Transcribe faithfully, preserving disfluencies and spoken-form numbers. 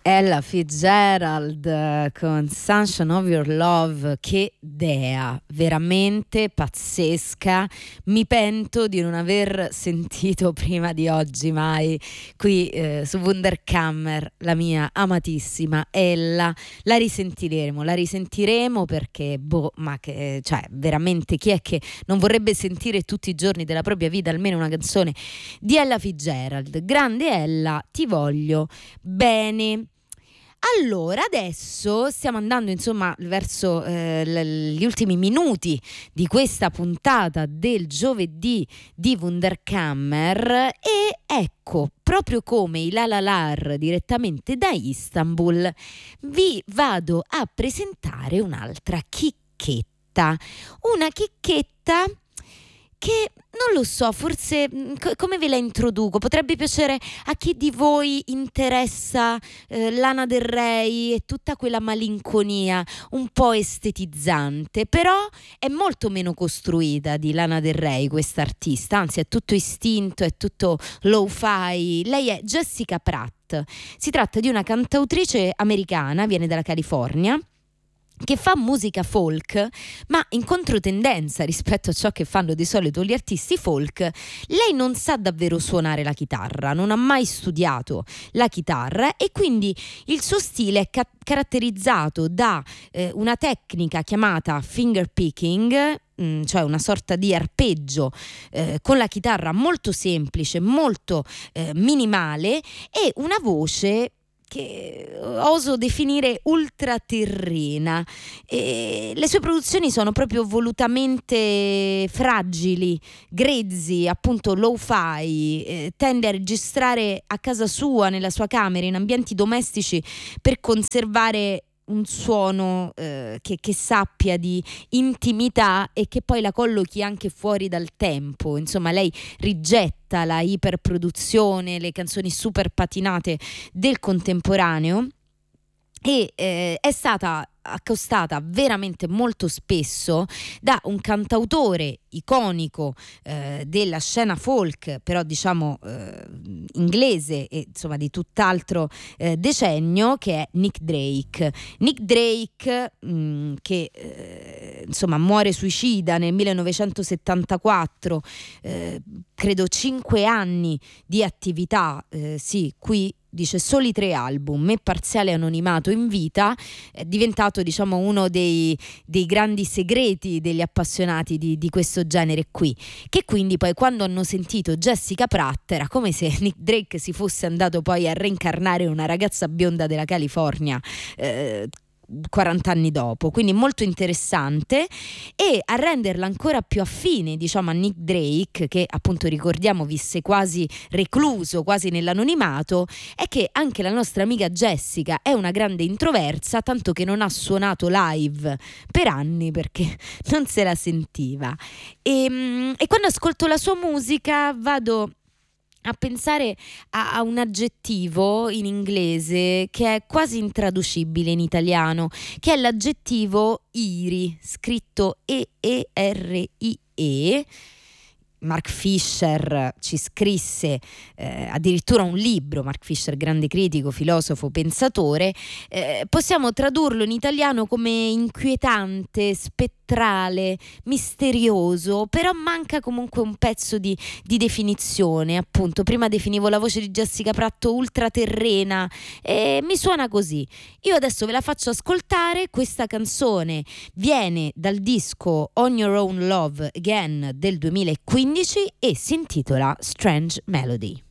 Ella Fitzgerald eh, con Sunshine of Your Love, che dea, veramente pazzesca. Mi pento di non aver sentito prima di oggi mai qui eh, su Wunderkammer la mia amatissima Ella. La risentiremo, la risentiremo perché boh, ma che, cioè veramente chi è che non vorrebbe sentire tutti i giorni della propria vita almeno una canzone di Ella Fitzgerald? Grande Ella, ti voglio bene. Allora, adesso stiamo andando insomma verso eh, l- gli ultimi minuti di questa puntata del giovedì di Wunderkammer e ecco, proprio come i La La Lar direttamente da Istanbul, vi vado a presentare un'altra chicchetta, una chicchetta che non lo so, forse co- come ve la introduco? Potrebbe piacere a chi di voi interessa eh, Lana Del Rey e tutta quella malinconia un po' estetizzante, però è molto meno costruita di Lana Del Rey questa artista, anzi è tutto istinto, è tutto lo-fi. Lei è Jessica Pratt, si tratta di una cantautrice americana, viene dalla California, che fa musica folk, ma in controtendenza rispetto a ciò che fanno di solito gli artisti folk. Lei non sa davvero suonare la chitarra, non ha mai studiato la chitarra e quindi il suo stile è ca- caratterizzato da eh, una tecnica chiamata finger picking, mh, cioè una sorta di arpeggio eh, con la chitarra molto semplice, molto eh, minimale, e una voce che oso definire ultraterrena. E le sue produzioni sono proprio volutamente fragili, grezzi, appunto lo-fi, eh, tende a registrare a casa sua, nella sua camera, in ambienti domestici, per conservare un suono eh, che, che sappia di intimità e che poi la collochi anche fuori dal tempo. Insomma, lei rigetta la iperproduzione, le canzoni super patinate del contemporaneo e eh, è stata accostata veramente molto spesso da un cantautore iconico eh, della scena folk, però diciamo eh, inglese e insomma di tutt'altro eh, decennio, che è Nick Drake. Nick Drake mh, che eh, insomma muore suicida nel millenovecentosettantaquattro, eh, credo cinque anni di attività, eh, sì, qui dice soli tre album e parziale anonimato in vita. È diventato diciamo uno dei, dei grandi segreti degli appassionati di, di questo genere qui, che quindi poi quando hanno sentito Jessica Pratt era come se Nick Drake si fosse andato poi a reincarnare una ragazza bionda della California eh, quaranta anni dopo, quindi molto interessante. E a renderla ancora più affine diciamo a Nick Drake, che appunto ricordiamo visse quasi recluso, quasi nell'anonimato, è che anche la nostra amica Jessica è una grande introversa, tanto che non ha suonato live per anni perché non se la sentiva. E, e quando ascolto la sua musica vado a pensare a, a un aggettivo in inglese che è quasi intraducibile in italiano, che è l'aggettivo eerie, scritto E E R I E. Mark Fisher ci scrisse eh, addirittura un libro, Mark Fisher, grande critico, filosofo, pensatore. Eh, possiamo tradurlo in italiano come inquietante, spettrale, misterioso, però manca comunque un pezzo di, di definizione. Appunto, prima definivo la voce di Jessica Pratt ultraterrena e mi suona così. Io adesso ve la faccio ascoltare. Questa canzone viene dal disco On Your Own Love Again del duemilaquindici e si intitola Strange Melody.